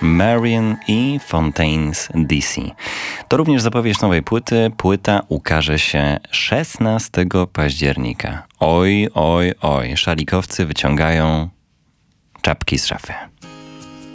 Marion i Fontaines DC. To również zapowiedź nowej płyty. Płyta ukaże się 16 października. Oj, oj, oj. Szalikowcy wyciągają czapki z szafy.